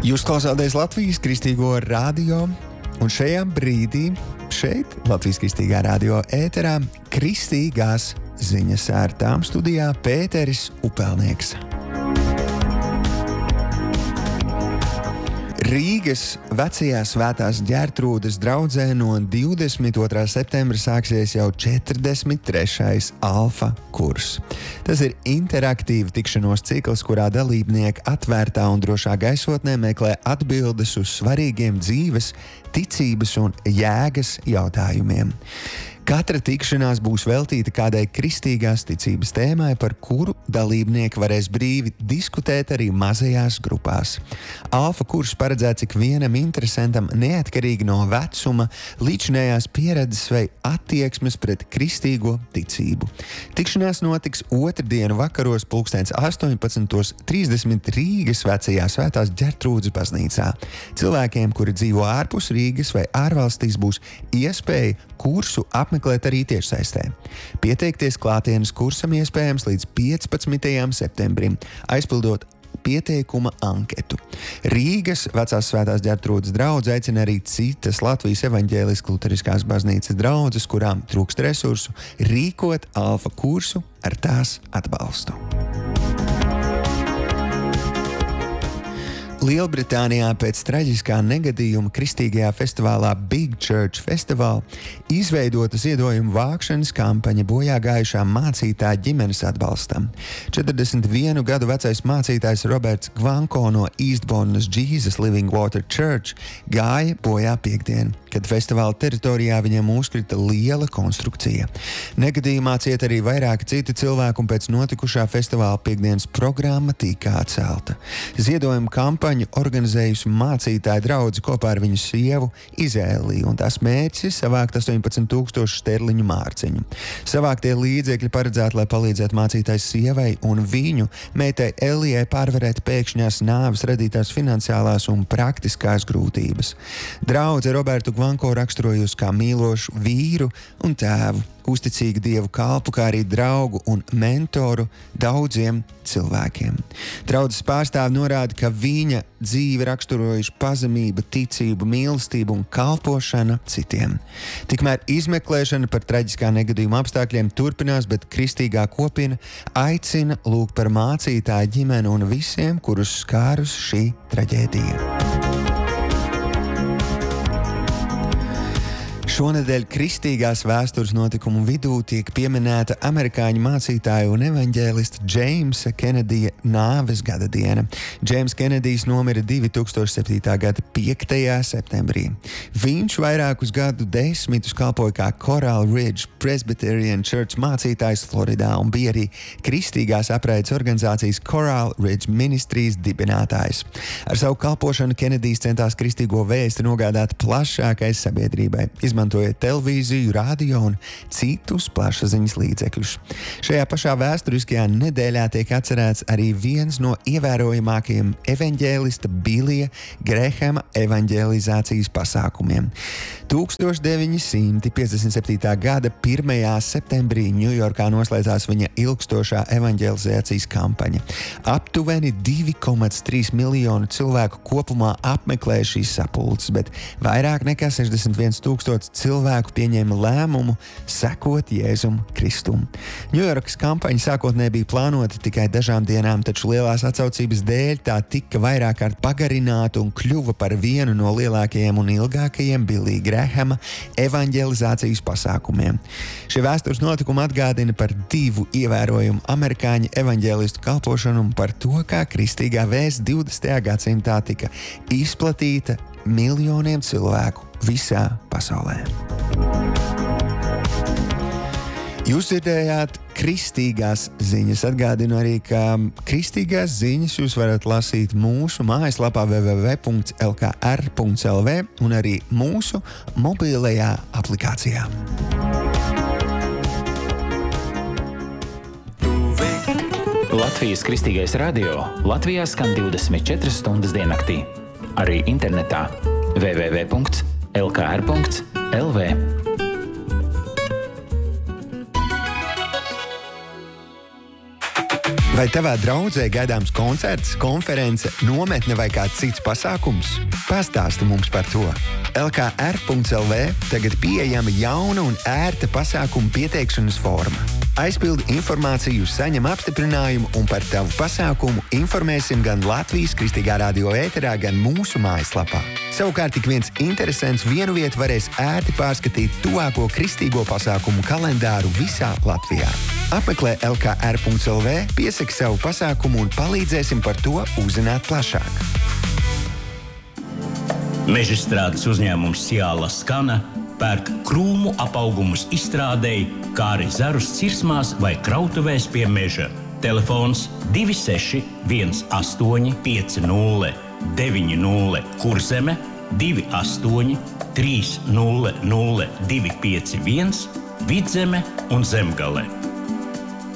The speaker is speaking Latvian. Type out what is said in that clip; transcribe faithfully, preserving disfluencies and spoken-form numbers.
Jūs klausāties Latvijas Kristīgo radio, un šajā brīdī šeit, Latvijas Kristīgā radio ēterā, kristīgās ziņas ar tām studijā Pēteris Upelnieks. Rīgas vecajā Svētās Ģertrūdes draudzē no divdesmit otrā septembra sāksies jau četrdesmit trešais alfa kurs. Tas ir interaktīva tikšanos cikls, kurā dalībnieki atvērtā un drošā gaisotnē meklē atbildes uz svarīgiem dzīves, ticības un jēgas jautājumiem. Katra tikšanās būs veltīta kādai kristīgās ticības tēmai, par kuru dalībnieki varēs brīvi diskutēt arī mazajās grupās. Alfa kurs paredzēts ik vienam interesantam neatkarīgi no vecuma, līdzinējās pieredzes vai attieksmes pret kristīgo ticību. Tikšanās notiks otrdienu vakaros pulkstens astoņpadsmit trīsdesmit Rīgas vecajā Svētās Ģertrūdes baznīcā. Cilvēkiem, kuri dzīvo ārpus Rīgas vai ārvalstīs, būs iespēja kursu apmeklēt arī tiešsaistē. Pieteikties klātienes kursam iespējams līdz piecpadsmitajam septembrim, aizpildot pieteikuma anketu. Rīgas vecās Svētās Ģertrūdes draudze aicina arī citas Latvijas evaņģēliskās luteriskās baznīcas draudzes, kurām trūkst resursu, rīkot alfa kursu ar tās atbalstu. Lielbritānijā pēc traģiskā negadījuma kristīgajā festivālā Big Church Festival izveidota ziedojuma vākšanas kampaņa bojā gājušā mācītāja ģimenes atbalstam. četrdesmit vienu gadu vecais mācītājs Roberts Gvanko no Eastbournes Jesus Living Water Church gāja bojā piektdien, kad festivāla teritorijā viņam uzkrita liela konstrukcija. Negadījumā cieta arī vairāki citi cilvēki, un pēc notikušā festivāla piektdienas programma tika atcelta. Ziedojuma kampaņa organizējusi mācītāja draudze kopā ar viņu sievu Izēliju, un tās mērķis ir savākt astoņpadsmit tūkstošu sterliņu mārciņu. Savāktie līdzekļi paredzēti, lai palīdzētu mācītājas sievai un viņu meitai Elijai pārvarēt pēkšņās nāves radītās finansiālās un praktiskās grūtības. Draudze Robertu Gvanko raksturojusi kā mīlošu vīru un tēvu, uzticīgu Dievu kalpu, kā arī draugu un mentoru daudziem cilvēkiem. Draudzes pārstāve norāda, ka viņa dzīve raksturojuši pazemība, ticība, mīlestība un kalpošana citiem. Tikmēr izmeklēšana par traģiskā negadījuma apstākļiem turpinās, bet kristīgā kopiena aicina lūgt par mācītāju ģimeni un visiem, kurus skārus šī traģēdija. Šonedēļ kristīgās vēstures notikumu vidū tiek pieminēta amerikāņu mācītāja un evaņģēlista Džeimsa Kenedija nāves gada diena. Džeims Kenedijs nomira divi tūkstoši septītā gada piektajā septembrī. Viņš vairākus gadu desmitus kalpoja kā Coral Ridge Presbyterian Church mācītājs Floridā un bija arī kristīgās apraides organizācijas Coral Ridge Ministries dibinātājs. Ar savu kalpošanu Kenedijs centās kristīgo vēsti nogādāt plašākai sabiedrībai, izmantojot televīziju, radio un citus plašsaziņas līdzekļus. Šajā pašā vēsturiskajā nedēļā tiek atcerēts arī viens no ievērojamākajiem evaņģēlista Billija Grehama evaņģelizācijas pasākumiem. tūkstoš deviņi simti piecdesmit septītā gada pirmajā septembrī Ņujorkā noslēdzās viņa ilgstošā evaņģelizācijas kampaņa. Aptuveni divi komats trīs miljonu cilvēku kopumā apmeklēja šīs sapulces, bet vairāk nekā sešdesmit viens tūkstoši cilvēku pieņēma lēmumu sekot Jēzum Kristum. Ņujorkas kampaņa sākotnēji bija plānota tikai dažām dienām, taču lielās atsaucības dēļ tā tika vairāk kārt pagarināta un kļuva par vienu no lielākajiem un ilgākajiem Billija Grehama evaņģelizācijas pasākumiem. Šie vēstures notikumi atgādina par divu ievērojumu amerikāņu evaņģēlistu kalpošanu un par to, kā kristīgā vēsts divdesmitajā gadsimtā tika izplatīta miljoniem cilvēku visā pasaulē. Jūs dzirdējāt kristīgās ziņas. Atgādinu arī, ka kristīgās ziņas jūs varat lasīt mūsu mājaslapā w w w punkts l k r punkts l v un arī mūsu mobilajā aplikācijā. Latvijas Kristīgais radio Latvijā skan divdesmit četras stundas diennaktī. Arī internetā w w w punkts l k r punkts l v. Vai tavā draudzē gaidāms koncerts, konference, nometne vai kāds cits pasākums? Pastāsti mums par to. L K R punkts L V tagad pieejama jauna un ērta pasākuma pieteikšanas forma. Aizpildi informāciju, saņem apstiprinājumu un par tavu pasākumu informēsim gan Latvijas Kristīgā radio ēterā, gan mūsu mājaslapā. Savukārt tik viens interesants vienu vietu varēs ērti pārskatīt tuvāko kristīgo pasākumu kalendāru visā Latvijā. Apmeklē L K R punkts L V, piesaki savu pasākumu un palīdzēsim par to uzzināt plašāk. Mežstrādes uzņēmums Ciāla Skana pērk krūmu apaugumus izstrādēji, kā arī zarus cirsmās vai krautuvēs pie meža. Telefons divi seši viens astoņi pieci nulle deviņi nulle Kurzeme, divi astoņi trīs nulle nulle divi pieci viens Vidzeme un Zemgale.